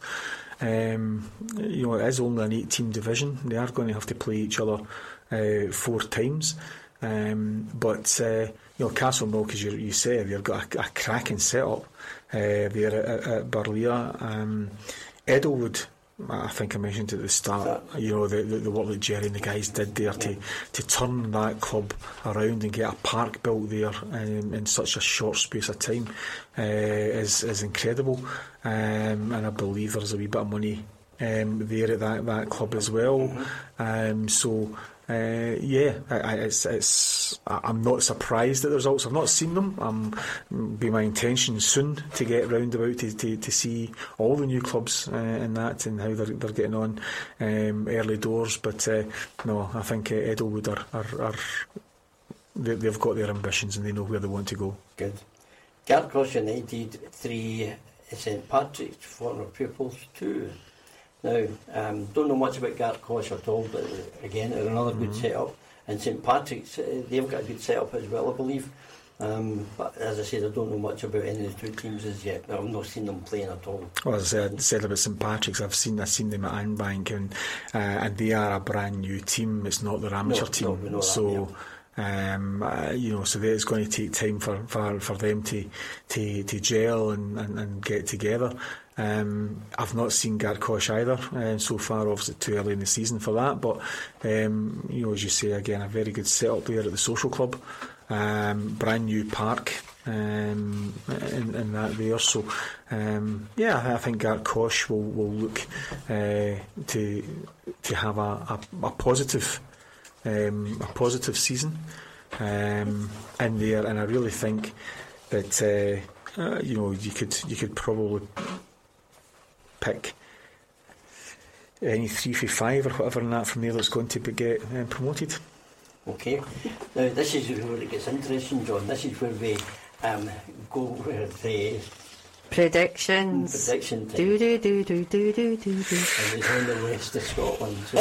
Um, you know, it is only an eight-team division. They are going to have to play each other uh, four times. Um, but uh, you know, Castlemilk, as you, you said, they've got a, a cracking setup uh, there at, at Burleigh. Um, Eddlewood, I think I mentioned at the start, you know, the, the, the work that Jerry and the guys did there to, to turn that club around and get a park built there um, in such a short space of time uh, is, is incredible. Um, and I believe there's a wee bit of money um, there at that, that club as well. Mm-hmm. Um, so Uh, yeah, I, I, it's, it's. I'm not surprised at the results. I've not seen them. Um, be my intention soon to get round about to, to, to see all the new clubs uh, in that and how they're, they're getting on um, early doors. But uh, no, I think uh, Eddlewood are, are, are they, they've got their ambitions and they know where they want to go. Good. Gartcross United three, St Patrick's former pupils two. Now, um, don't know much about Gartcross at all, but again, they're another mm-hmm. good setup. And St Patrick's, uh, they've got a good setup as well, I believe. Um, but as I said, I don't know much about any of the two teams as yet. I've not seen them playing at all. Well, as I said, said about St Patrick's, I've seen I've seen them at Anbank, and uh, and they are a brand new team. It's not their amateur no, team, no, we know so. That, yeah. Um, uh, you know, so it's going to take time for, for, for them to to, to gel and, and, and get together. Um, I've not seen Gartcross either uh, so far, obviously too early in the season for that, but um, you know, as you say, again, a very good setup there at the social club, um, brand new park um, in, in that there, so um, yeah, I think Gartcross will, will look uh, to to have a, a, a positive Um, a positive season um, in there, and I really think that uh, uh, you know, you could you could probably pick any three for five or whatever in that from there that's going to be get um, promoted. Okay, now this is where it gets interesting, John. This is where we um, go with the predictions. Prediction time. Do do do do do do do. And it's on the west of Scotland. So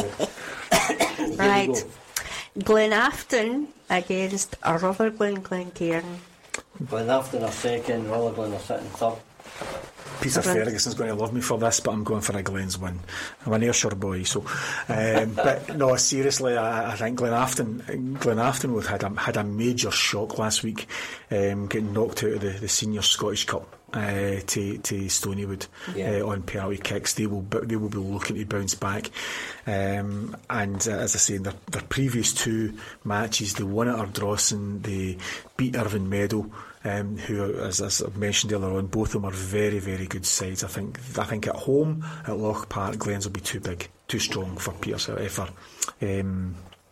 right. Glenafton against Rutherglen Glencairn. Glenafton are second, Rutherglen are sitting third. Peter Ferguson's going to love me for this, but I'm going for a Glens win. I'm an Ayrshire boy, so. Um, but no, seriously, I, I think Glenafton, Glenafton would had a had a major shock last week, um, getting knocked out of the, the Senior Scottish Cup uh, to to Stonywood yeah. uh, on penalty kicks. They will they will be looking to bounce back, um, and uh, as I say, in their, their previous two matches, they won at Ardrossan, they beat Irvine Meadow. Um, who, as, as I've mentioned earlier on, both of them are very, very good sides. I think I think at home at Loch Park, Glens will be too big, too strong for Peters. Uh, for um,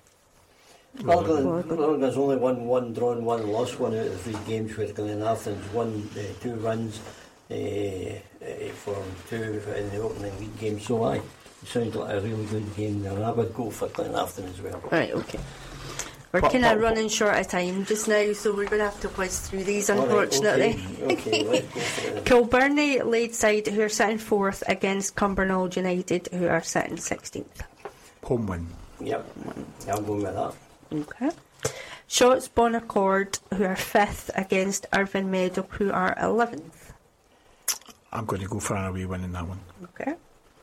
Rutherglen's only won one, drawn one, lost one out of three games, where Glenafton's won uh, two runs uh, uh, for two in the opening league game. So I, It sounds like a really good game there, and I would go for Glenafton as well. Right, okay. We're kind of running short of time just now, so we're going to have to whiz through these, unfortunately. Right, okay, okay, let's go for it. Kilbirnie Ladeside, who are sitting fourth, against Cumbernauld United, who are sitting sixteenth. Home win. Yep, yeah, I'm going with that. Okay. Shotts Bon Accord, who are fifth, against Irvine Meadow, who are eleventh. I'm going to go for an away win in that one. Okay.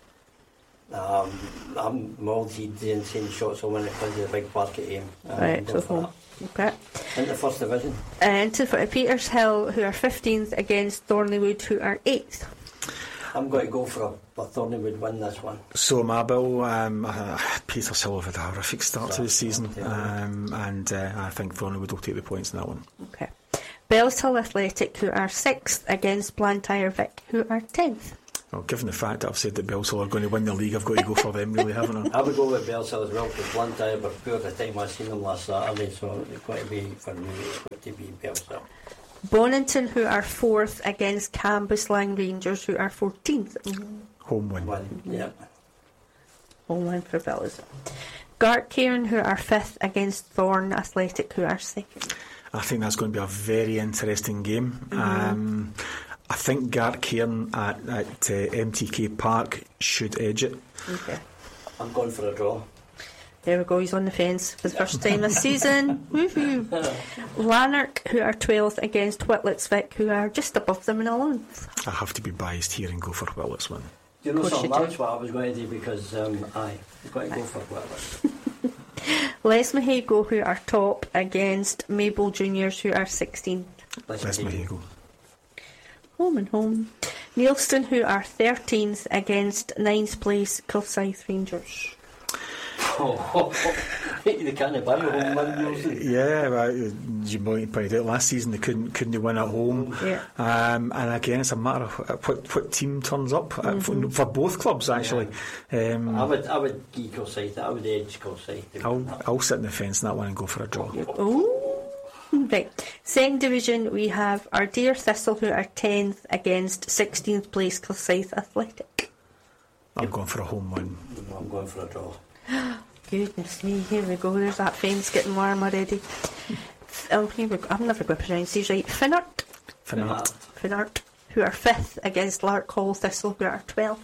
Um, I'm molded and saying Shots will win it because of the big park at Aim. Um, Right, so home. Okay. In the first division. And to for Peters Hill, who are fifteenth, against Thornleywood, who are eighth. I'm going to go for a, a Thornleywood win this one. So am I, Bill. Um, uh, Peters Hill have had a horrific start to the season, um, and uh, I think Thornleywood will take the points in that one. Okay. Bellshill Athletic, who are sixth, against Blantyre Vic, who are tenth. Well, given the fact that I've said that Bellshill are going to win the league, I've got to go for them, really, haven't I? I would go with Bellshill as well, because Blantyre were poor the time I seen them last Saturday, so it's going to be, for me, it's going to be Bellshill. Bonington, who are fourth, against Cambuslang Rangers, who are fourteenth. Home win. One, yeah. Home win for Bellshill. Gartcairn, who are fifth, against Thorn Athletic, who are second. I think that's going to be a very interesting game. Mm-hmm. Um, I think Gartcairn at, at uh, M T K Park should edge it. Okay. I'm going for a draw. There we go, he's on the fence for the first time this season. Woohoo! Lanark, who are twelfth, against Whitlets Vic, who are just above them in eleventh. I have to be biased here and go for Whitlets win. Do you know Of course something? you do. That's what I was going to do, because um, I was going to go for Whitlets. Les Mahago, who are top, against Maple Juniors, who are sixteenth. Les Mahago. Home and home. Neilston, who are thirteenth, against ninth place Kilsyth Rangers. Oh, oh, oh. They can't buy a home win. Yeah, well, you might point out last season they couldn't couldn't win at home. Yeah. Um, and again, it's a matter of what what team turns up uh, Mm-hmm. for, for both clubs actually. Yeah. Um, I would, I would give Kilsyth. I would edge Kilsyth. I'll I'll sit in the fence in that one and go for a draw. Oh, right. Second division, we have our dear Thistle, who are tenth, against sixteenth place Kilsyth Athletic. I'm going for a home win. I'm going for a draw. Goodness me, here we go. There's that fence getting warm already. Oh, here we go. I'm never going to pronounce these right. Finnart. Finnart. Finnart, who are fifth, against Lark Hall Thistle, who are twelfth.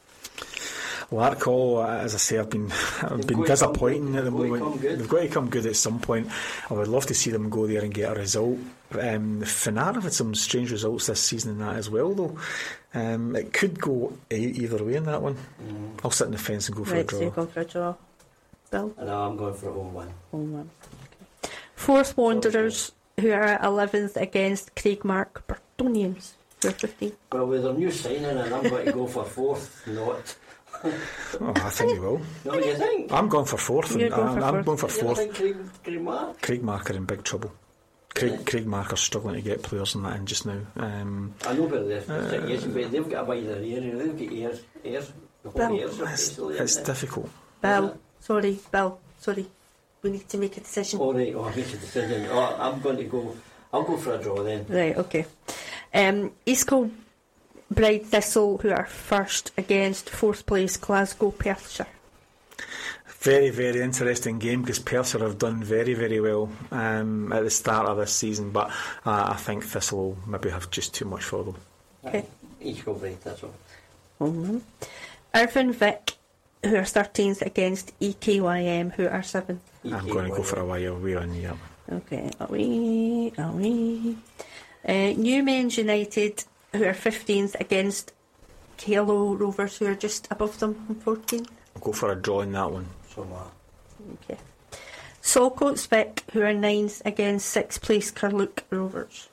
Lark Hall, uh, as I say, I've been I've been disappointing at the moment. They've got to come good at some point. I would love to see them go there and get a result. Um, Finnart have had some strange results this season in that as well, though. Um, it could go e- either way in that one. Mm. I'll sit in the fence and go for Right, a draw. so you're going for a draw. Bill? No, I'm going for a home win. Home win. Okay. Fourth Wanderers, who are at eleventh, against Craigmark Burtonians, who are fifteenth. Well, with their new signing, and I'm going to go for fourth, not. Oh, I think you will. No, you think? I'm going for fourth. And You're going I'm, for I'm fourth. going for You fourth. think Craig, Craigmark? Craigmark are in big trouble. Craig, Yeah. Craigmark are struggling to get players in that in just now. Um, I know about this, Uh, situation, but they've got a wider area, they've got airs, airs, the whole Bill, airs are it's basically, it's isn't it? difficult. Bill, sorry, Bill, sorry. We need to make a decision. All right, oh, I make a decision. Oh, I'm going to go, I'll go for a draw then. Right, okay. Um, East Kilbride Thistle, who are first, against fourth place Glasgow Perthshire. Very, very interesting game because Perthshire have done very, very well um, at the start of this season, but uh, I think Thistle will maybe have just too much for them. Okay. Each go right, that's all. Mm-hmm. Irvine Vic, who are thirteenth, against E K Y M, who are seventh. I'm going to go for a while away on yeah. Okay, away, away. Uh, New Men's United, who are fifteenth, against Kalo Rovers, who are just above them on fourteenth. I'll go for a draw in that one. So, uh, Okay. Saltcoats Vic, who are ninth, against sixth place Carluke Rovers.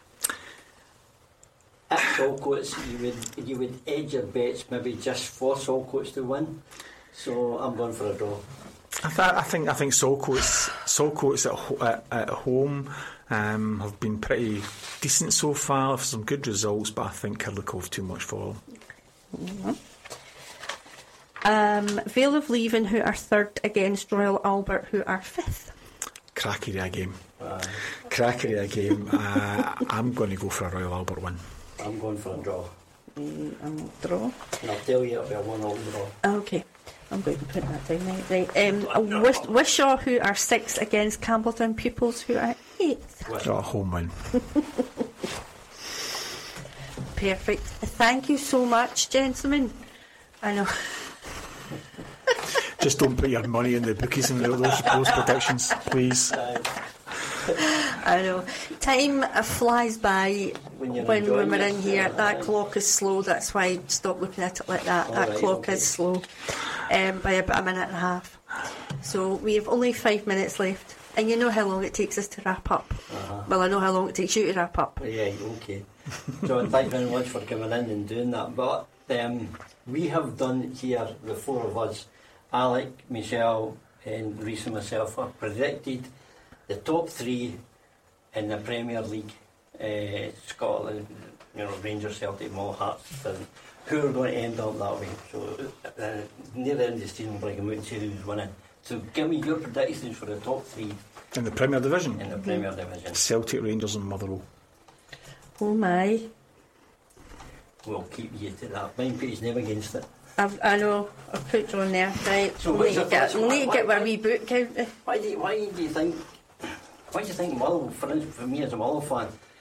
at Saltcoats, you would you would edge your bets maybe just for Saltcoats to win. So I'm going for a draw. I, th- I think I think Saltcoats Saltcoats at, ho- at, at home um, have been pretty decent so far. Some good results, but I think Carluke have too much for them. Mm-hmm. Um, Vale of Leven, who are third, against Royal Albert, who are fifth. Crackery a game. Uh, Crackery a game. uh, I'm going to go for a Royal Albert win. I'm going for a draw. Um, draw. And I'll tell you it'll be a one-all draw. Okay, I'm going to put that down now. Right. Um, Wish, Wishaw, who are sixth against Campbelltown Pupils, who are eighth. Oh, home win. Perfect. Thank you so much, gentlemen. I know. Just don't put your money in the bookies and those those predictions, please. I know. Time flies by when, when, when we're in here. That clock is slow. That's why I stop looking at it like that. All that right, clock okay. is slow um, by about a minute and a half. So we have only five minutes left. And you know how long it takes us to wrap up. Uh-huh. Well, I know how long it takes you to wrap up. Yeah, okay. John, thank you very much for coming in and doing that. But um, we have done here, the four of us, Alec, Michelle and Reese and myself, have predicted the top three in the Premier League, uh, Scotland, you know, Rangers, Celtic, Mull, Hearts, and who are going to end up that way. So uh, near the end of the season, we're going to come out and see who's winning. So give me your predictions for the top three in the Premier Division. In the Premier Division. Celtic, Rangers and Motherwell. Oh my. We'll keep you to that. Mine put his name against it. I've, I know, I've put you on there. Right, So we what's need your to get, first we one? need to Why- get why- a wee book out. Why do you, why do you think? Why do you think Motherwell, for, for me as a Motherwell fan,